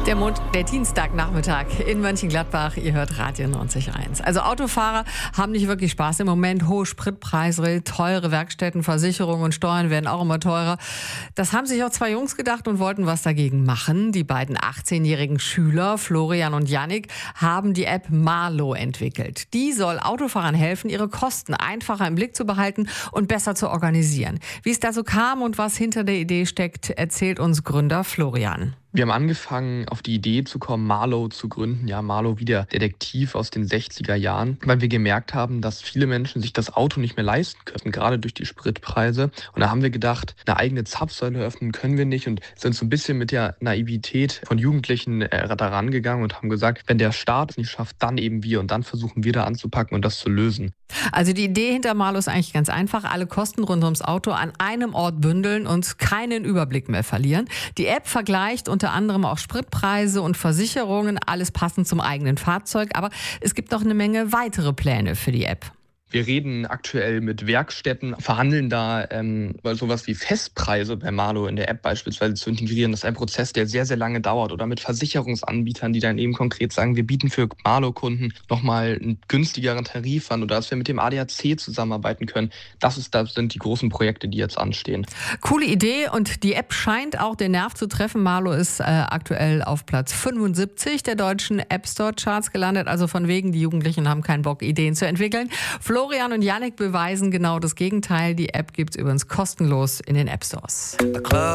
Der Dienstagnachmittag in Mönchengladbach. Ihr hört Radio 90.1. Also Autofahrer haben nicht wirklich Spaß im Moment. Hohe Spritpreise, teure Werkstätten, Versicherungen und Steuern werden auch immer teurer. Das haben sich auch zwei Jungs gedacht und wollten was dagegen machen. Die beiden 18-jährigen Schüler, Florian und Yannick, haben die App Marlo entwickelt. Die soll Autofahrern helfen, ihre Kosten einfacher im Blick zu behalten und besser zu organisieren. Wie es dazu kam und was hinter der Idee steckt, erzählt uns Gründer Florian. Wir haben angefangen, auf die Idee zu kommen, Marlo zu gründen. Ja, Marlo wie der Detektiv aus den 60er Jahren, weil wir gemerkt haben, dass viele Menschen sich das Auto nicht mehr leisten können, gerade durch die Spritpreise. Und da haben wir gedacht, eine eigene Zapfsäule öffnen können wir nicht und sind so ein bisschen mit der Naivität von Jugendlichen da rangegangen und haben gesagt, wenn der Staat es nicht schafft, dann eben wir. Und dann versuchen wir da anzupacken und das zu lösen. Also die Idee hinter Marlo ist eigentlich ganz einfach. Alle Kosten rund ums Auto an einem Ort bündeln und keinen Überblick mehr verlieren. Die App vergleicht unter anderem auch Spritpreise und Versicherungen, alles passend zum eigenen Fahrzeug. Aber es gibt noch eine Menge weitere Pläne für die App. Wir reden aktuell mit Werkstätten, verhandeln da sowas wie Festpreise bei Marlo in der App beispielsweise zu integrieren. Das ist ein Prozess, der sehr, sehr lange dauert. Oder mit Versicherungsanbietern, die dann eben konkret sagen, wir bieten für Marlo-Kunden nochmal einen günstigeren Tarif an oder dass wir mit dem ADAC zusammenarbeiten können. Das sind die großen Projekte, die jetzt anstehen. Coole Idee und die App scheint auch den Nerv zu treffen. Marlo ist aktuell auf Platz 75 der deutschen App Store Charts gelandet. Also von wegen, die Jugendlichen haben keinen Bock, Ideen zu entwickeln. Florian und Yannick beweisen genau das Gegenteil. Die App gibt's übrigens kostenlos in den App Stores.